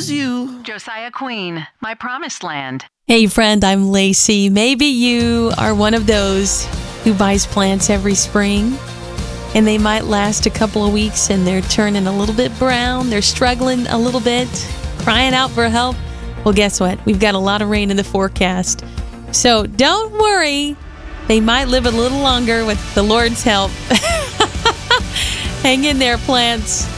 choose you. Josiah Queen, My Promised Land. Hey friend, I'm Lacey. Maybe you are one of those who buys plants every spring, and they might last a couple of weeks and they're turning a little bit brown. They're struggling a little bit, crying out for help. Well, guess what? We've got a lot of rain in the forecast. So don't worry. They might live a little longer with the Lord's help. Hang in there, plants.